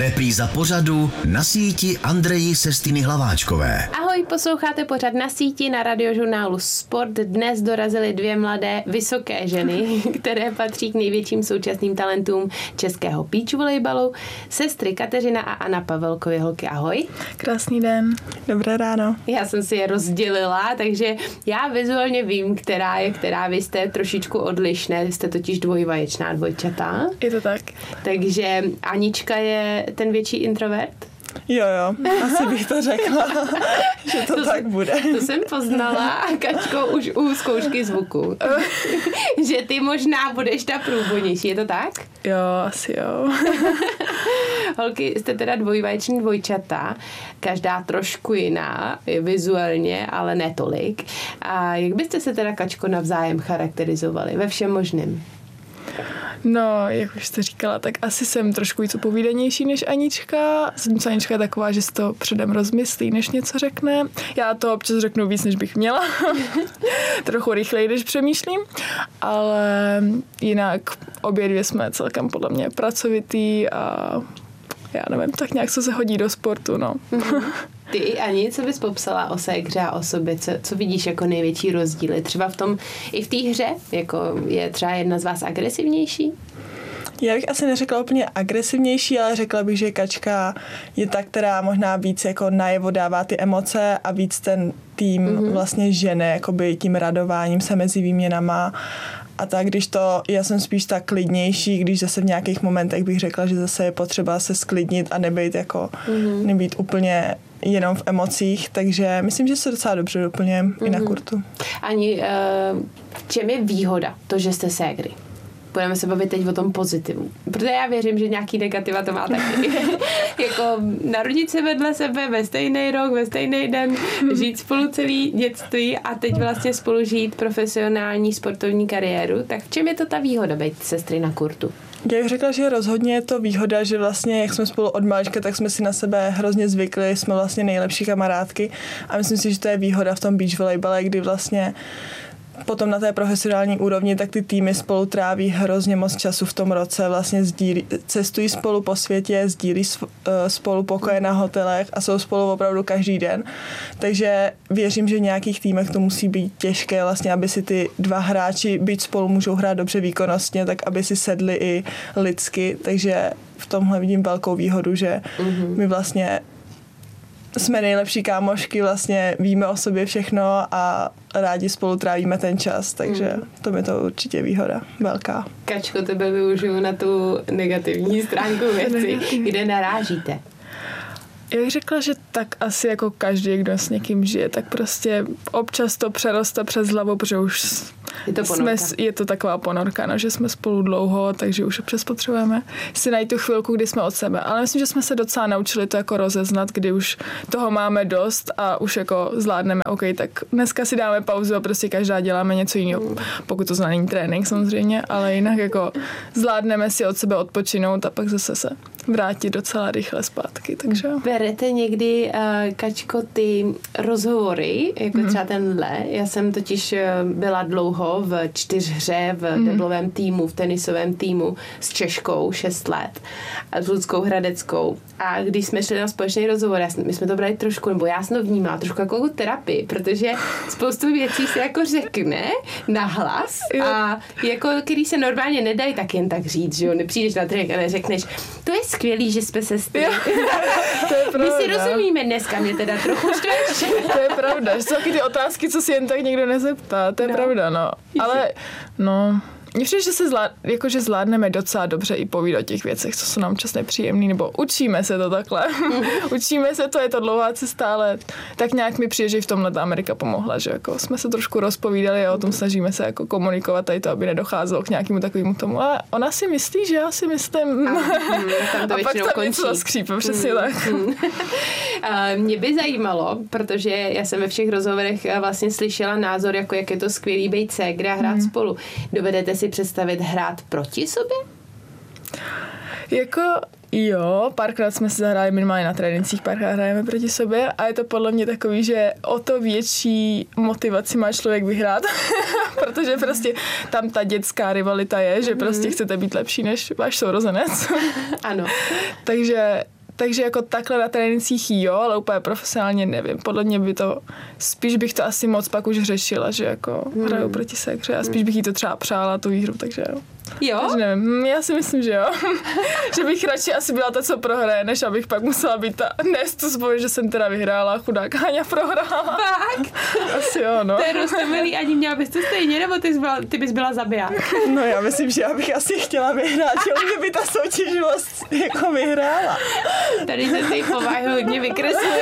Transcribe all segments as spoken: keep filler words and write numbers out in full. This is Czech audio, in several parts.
Repríza pořadu Na síti Andreji Sestiny Hlaváčkové. Ahoj, posloucháte pořad Na síti na radiožurnálu Sport. Dnes dorazily dvě mladé vysoké ženy, které patří k největším současným talentům českého beach volejbalu. Sestry Kateřina a Anna Pavelkovy. Holky, ahoj. Krásný den. Dobré ráno. Já jsem si je rozdělila, takže já vizuálně vím, která je která. Vy jste trošičku odlišné, vy jste totiž dvojvaječná dvojčata. Je to tak. Takže Anička je ten větší introvert? Jo, jo, asi bych to řekla, že to, to tak jsem, bude. To jsem poznala, Kačko, už u zkoušky zvuku. Že ty možná budeš ta průvodnější, je to tak? Jo, asi jo. Holky, jste teda dvojvaječní dvojčata, každá trošku jiná, vizuálně, ale ne tolik. A jak byste se teda, Kačko, navzájem charakterizovali ve všem možném? No, jak už jste říkala, tak asi jsem trošku víc upovídanější než Anička. Zatímco Anička je taková, že si to předem rozmyslí, než něco řekne. Já to občas řeknu víc, než bych měla. Trochu rychleji, než přemýšlím. Ale jinak obě dvě jsme celkem podle mě pracovitý a já nevím, tak nějak co se hodí do sportu, no. Ty, Ani, co bys popsala o ségře a o sobě? Co, co vidíš jako největší rozdíly? Třeba v tom, i v té hře, jako je třeba jedna z vás agresivnější? Já bych asi neřekla úplně agresivnější, ale řekla bych, že Kačka je ta, která možná víc jako najevo dává ty emoce a víc ten tým mm-hmm. vlastně žene, jakoby tím radováním se mezi výměnama. A tak, když to, já jsem spíš tak klidnější, když zase v nějakých momentech bych řekla, že zase je potřeba se sklidnit a nebejt jako, mm-hmm. nebýt úplně jenom v emocích, takže myslím, že se docela dobře doplňujeme mm-hmm. i na kurtu. Ani, v čem je výhoda to, že jste ségry? Budeme se bavit teď o tom pozitivu. Protože já věřím, že nějaký negativa to má taky. Jako narodit se vedle sebe ve stejný rok, ve stejný den, žít spolu celý dětství a teď vlastně spolu žít profesionální sportovní kariéru. Tak v čem je to ta výhoda být sestry na kurtu? Já bych řekla, že rozhodně je to výhoda, že vlastně, jak jsme spolu od malička, tak jsme si na sebe hrozně zvykli, jsme vlastně nejlepší kamarádky a myslím si, že to je výhoda v tom beach volejbale, kdy vlastně potom na té profesionální úrovni, tak ty týmy spolu tráví hrozně moc času v tom roce, vlastně sdílí, cestují spolu po světě, sdílí spolu pokoje na hotelech a jsou spolu opravdu každý den. Takže věřím, že v nějakých týmech to musí být těžké, vlastně, aby si ty dva hráči, byť spolu můžou hrát dobře výkonnostně, tak aby si sedli i lidsky. Takže v tomhle vidím velkou výhodu, že mm-hmm. my vlastně jsme nejlepší kámošky, vlastně víme o sobě všechno a rádi spolu trávíme ten čas, takže mm. to mi to určitě výhoda velká. Kačko, tebe využiju na tu negativní stránku věci. Kde narážíte? Já bych řekla, že tak asi jako každý, kdo s někým žije, tak prostě občas to přeroste přes hlavu, protože už je to, jsme, je to taková ponorka, no, že jsme spolu dlouho, takže už občas potřebujeme si najít tu chvilku, kdy jsme od sebe. Ale myslím, že jsme se docela naučili to jako rozeznat, kdy už toho máme dost a už jako zvládneme, OK, tak dneska si dáme pauzu a prostě každá děláme něco jiného, mm. pokud to znamená trénink samozřejmě, ale jinak jako zvládneme si od sebe odpočinout a pak zase se vrátit docela rychle zpátky, takže berete někdy, uh, Kačko, ty rozhovory, jako mm. třeba tenhle. Já jsem totiž byla dlouho v čtyřhře, v mm. deblovém týmu, v tenisovém týmu s Češkou šest let a s Ludskou Hradeckou. A když jsme šli na společný rozhovor, já, my jsme to brali trošku, nebo já jsem to vnímala trošku jako terapii, protože spoustu věcí se jako řekne nahlas a jako, který se normálně nedají tak jen tak říct, že jo, nepřijdeš na trénink a neřekneš, to je skvělý, že jsme sestry. To je pravda. My si rozumíme dneska, mě teda trochu štveš. To je pravda, že jsou taky ty otázky, co si jen tak někdo nezeptá, to je no. pravda, no. Ale, no, mně přijde, že se zvlád, jako, že zvládneme docela dobře i povídat o těch věcech, co jsou nám čas nepříjemný, nebo učíme se to takhle. Učíme se, to je to dlouhá cesta, ale tak nějak mi přijde, že i v tomhle ta Amerika pomohla, že jako jsme se trošku rozpovídali a o tom snažíme se jako komunikovat tady to, aby nedocházelo k nějakému takovému tomu. A ona si myslí, že já si myslím. A, hmm, tam to a pak tam něco skřípe, přesně hmm, tak. Hmm. Mě by zajímalo, protože já jsem ve všech rozhovorech vlastně slyšela názor, jako jak je to skvělý být ségra a hrát hmm. spolu. Dovedete si představit hrát proti sobě? Jako jo, párkrát jsme se zahráli minimálně na trénincích, párkrát hrajeme proti sobě a je to podle mě takový, že o to větší motivaci má člověk vyhrát, protože prostě tam ta dětská rivalita je, že prostě chcete být lepší než váš sourozenec. Ano. Takže Takže jako takhle na trénincích jo, ale úplně profesionálně nevím. Podle mě by to, spíš bych to asi moc pak už řešila, že jako hmm. hraju proti sekře a spíš bych jí to třeba přála tu výhru, takže jo. Jo? Takže nevím, já si myslím, že jo. Že bych radši asi byla ta, co prohraje, než abych pak musela být ta, nést tu zboj, že jsem teda vyhrála, chudák Háňa prohrála. Fakt? Asi jo, no. To je roztomilý, ani měla bys to stejně, nebo ty, jsi byla, ty bys byla zabiják? No já myslím, že já bych asi chtěla vyhrát, že u mě by ta soutěživost jako vyhrála. Tady se ty povahy hodně vykreslují.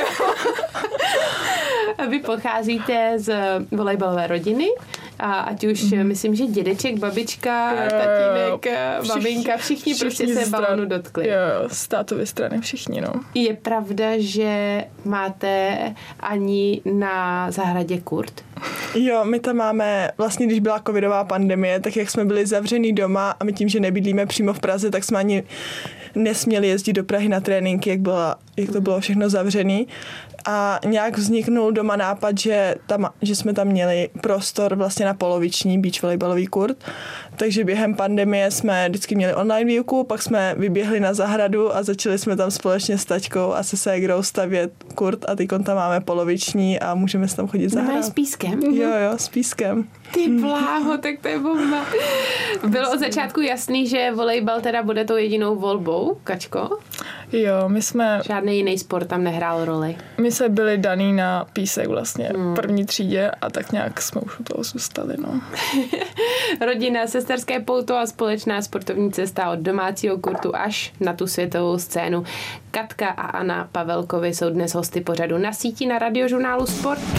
Vy pocházíte z volejbalové rodiny, a ať už, mm. myslím, že dědeček, babička, jo, tatínek, všichni, maminka, všichni, všichni prostě se stran, balónu dotkli. Jo, z tátovy strany všichni, no. Je pravda, že máte ani na zahradě kurt? Jo, my tam máme, vlastně když byla covidová pandemie, tak jak jsme byli zavřený doma a my tím, že nebydlíme přímo v Praze, tak jsme ani nesměli jezdit do Prahy na tréninky, jak, byla, jak to bylo všechno zavřený. A nějak vzniknul doma nápad, že, tam, že jsme tam měli prostor vlastně na poloviční beach volejbalový kurt. Takže během pandemie jsme vždycky měli online výuku, pak jsme vyběhli na zahradu a začali jsme tam společně s taťkou a se ségrou stavět kurt a teď tam máme poloviční a můžeme se tam chodit zahrát. No, s pískem? Jo, jo, s pískem. Ty bláho, tak to je bomba. Bylo od začátku jasný, že volejbal teda bude tou jedinou volbou, Kačko? Jo, my jsme... Žádný jiný sport tam nehrál roli. My jsme byli daný na písek vlastně v hmm. první třídě a tak nějak jsme už u toho zůstali, no. Rodina, sesterské pouto a společná sportovní cesta od domácího kurtu až na tu světovou scénu. Katka a Anna Pavelkovi jsou dnes hosty pořadu Na síti na Radiožurnálu Sport.